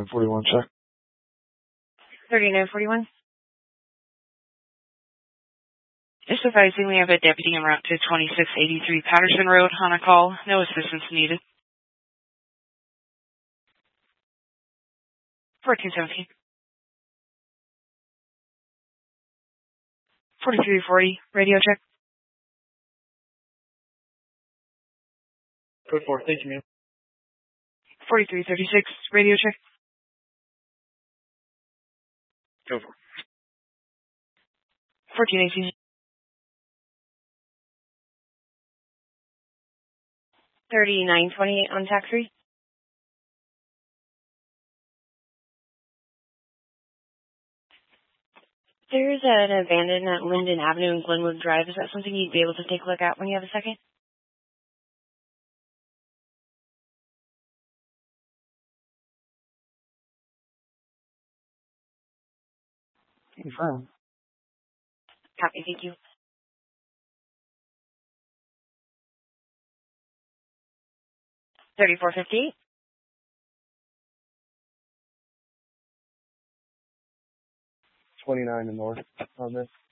3941, check. 3941. Just advising we have a deputy en route to 2683 Patterson Road on a call. No assistance needed. 1417. 4340, radio check. Code 4, thank you, ma'am. 4336, radio check. Go for 1418. 3928 on tax free. There's an abandoned at Linden Avenue and Glenwood Drive. Is that something you'd be able to take a look at when you have a second? Confirm. Copy, thank you. 3458. 29 and north on this.